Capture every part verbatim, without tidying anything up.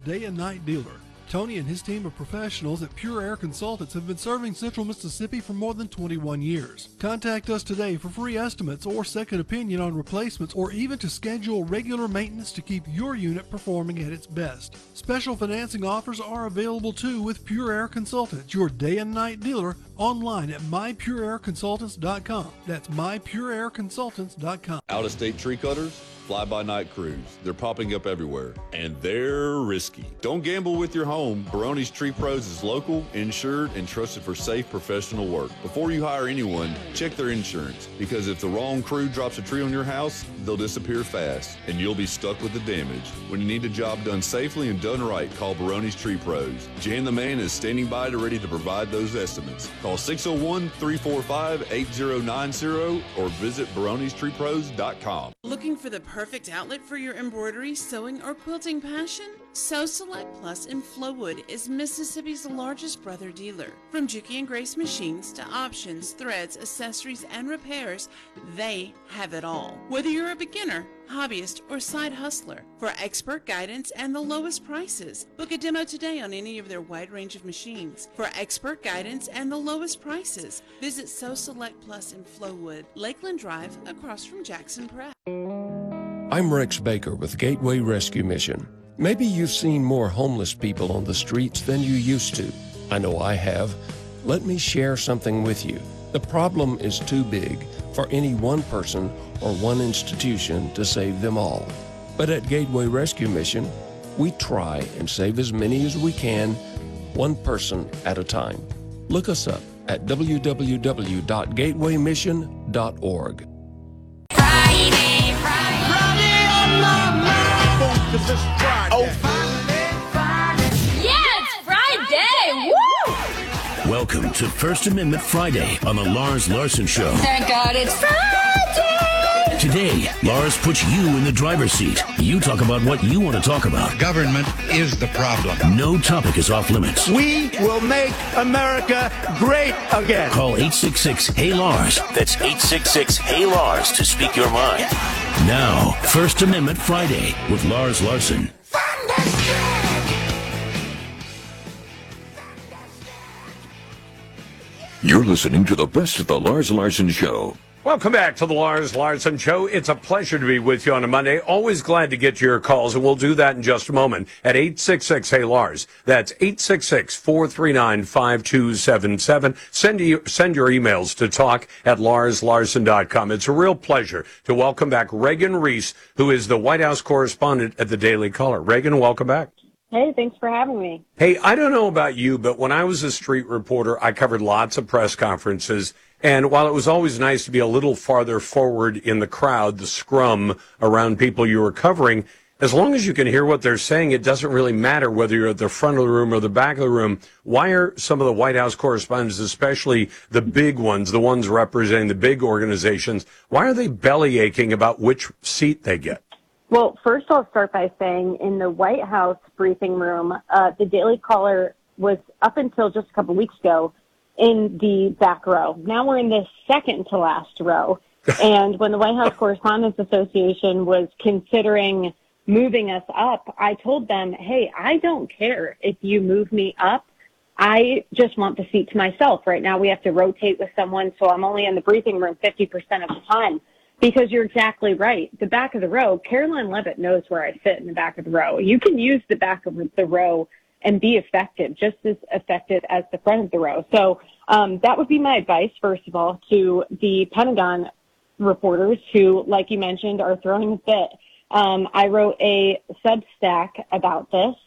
day and night dealer. Tony and his team of professionals at Pure Air Consultants have been serving Central Mississippi for more than twenty-one years. Contact us today for free estimates or second opinion on replacements, or even to schedule regular maintenance to keep your unit performing at its best. Special financing offers are available too with Pure Air Consultants, your day and night dealer, online at my pure air consultants dot com. That's my pure air consultants dot com. Out-of-state tree cutters? Fly-by-night crews. They're popping up everywhere, and they're risky. Don't gamble with your home. Barone's Tree Pros is local, insured, and trusted for safe professional work. Before you hire anyone, check their insurance, because if the wrong crew drops a tree on your house, they'll disappear fast, and you'll be stuck with the damage. When you need a job done safely and done right, call Barone's Tree Pros. Jan the Man is standing by to ready to provide those estimates. Call six oh one, three four five, eight oh nine oh or visit barones tree pros dot com. Looking for the perfect outlet for your embroidery, sewing, or quilting passion? Sew Select Plus in Flowood is Mississippi's largest brother dealer. From Juki and Grace machines to options, threads, accessories, and repairs, they have it all. Whether you're a beginner, hobbyist, or side hustler, for expert guidance and the lowest prices, book a demo today on any of their wide range of machines. For expert guidance and the lowest prices, visit Sew Select Plus in Flowood, Lakeland Drive, across from Jackson Prep. I'm Rex Baker with Gateway Rescue Mission. Maybe you've seen more homeless people on the streets than you used to. I know I have. Let me share something with you. The problem is too big for any one person or one institution to save them all. But at Gateway Rescue Mission, we try and save as many as we can, one person at a time. Look us up at w w w dot gateway mission dot org. Friday, Friday, Friday on my mind. Cause it's Friday. Oh, Friday, Friday. Yeah, it's Friday. Woo! Welcome to First Amendment Friday on the Lars Larson Show. Thank God it's Friday. Today, Lars puts you in the driver's seat. You talk about what you want to talk about. Government is the problem. No topic is off limits. We will make America great again. Call eight six six, H E Y, Lars. That's eight six six, H E Y, Lars to speak your mind. Now, First Amendment Friday with Lars Larson. You're listening to the best of the Lars Larson Show. Welcome back to the Lars Larson Show. It's a pleasure to be with you on a Monday. Always glad to get your calls, and we'll do that in just a moment at eight six six, H E Y, Lars. That's eight six six, four three nine, five two seven seven. Send, you, send your emails to talk at lars larson dot com. It's a real pleasure to welcome back Reagan Reese, who is the White House correspondent at the Daily Caller. Reagan, welcome back. Hey, thanks for having me. Hey, I don't know about you, but when I was a street reporter, I covered lots of press conferences. And while it was always nice to be a little farther forward in the crowd, the scrum around people you were covering, as long as you can hear what they're saying, it doesn't really matter whether you're at the front of the room or the back of the room. Why are some of the White House correspondents, especially the big ones, the ones representing the big organizations, why are they belly aching about which seat they get? Well, first I'll start by saying in the White House briefing room, uh, the Daily Caller was up until just a couple weeks ago in the back row. Now we're in the second to last row. And when the White House Correspondents Association was considering moving us up, I told them, hey, I don't care if you move me up. I just want the seat to myself. Right now we have to rotate with someone, so I'm only in the briefing room fifty percent of the time. Because you're exactly right. The back of the row, Caroline Leavitt knows where I fit in the back of the row. You can use the back of the row and be effective, just as effective as the front of the row. So um, that would be my advice, first of all, to the Pentagon reporters who, like you mentioned, are throwing a fit. Um, I wrote a Substack about this.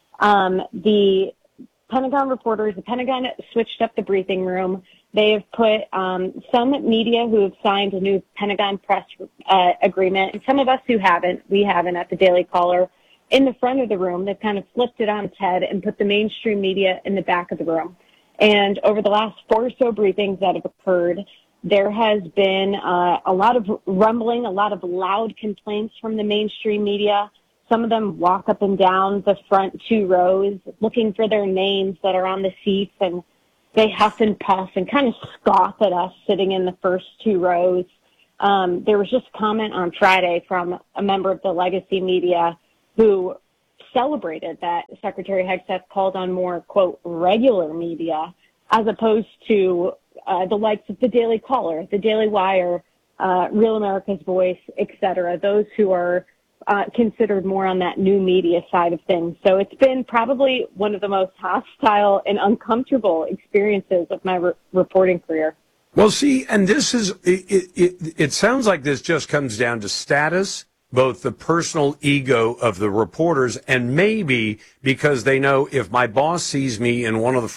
Um, the Pentagon reporters, the Pentagon switched up the briefing room. They have put um, some media who have signed a new Pentagon press uh, agreement, and some of us who haven't, we haven't at the Daily Caller, in the front of the room. They've kind of flipped it on its head and put the mainstream media in the back of the room. And over the last four or so briefings that have occurred, there has been uh, a lot of rumbling, a lot of loud complaints from the mainstream media. Some of them walk up and down the front two rows looking for their names that are on the seats, and they huff and puff and kind of scoff at us sitting in the first two rows. Um, there was just a comment on Friday from a member of the legacy media who celebrated that Secretary Hegseth called on more, quote, regular media as opposed to uh, the likes of the Daily Caller, the Daily Wire, uh, Real America's Voice, et cetera, those who are uh, considered more on that new media side of things. So it's been probably one of the most hostile and uncomfortable experiences of my re- reporting career. Well, see, and this is, it, it, it sounds like this just comes down to status, both the personal ego of the reporters and maybe because they know if my boss sees me in one of the